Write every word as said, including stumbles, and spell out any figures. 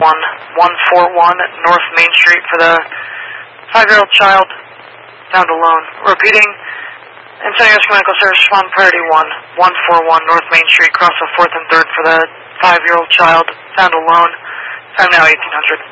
one one four one North Main Street for the five-year-old child found alone. Repeating, Antonio Rescue Medical Service, respond priority one one four one North Main Street, cross of fourth and third for the five-year-old child found alone. Time now eighteen hundred.